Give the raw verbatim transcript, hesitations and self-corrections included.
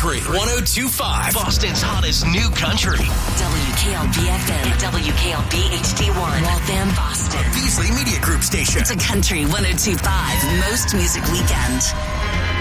Country one oh two point five. Boston's hottest new country. W K L B F M, W K L B H D one, Waltham, Boston. A Beasley Media Group station. It's a Country one oh two point five Most Music Weekend.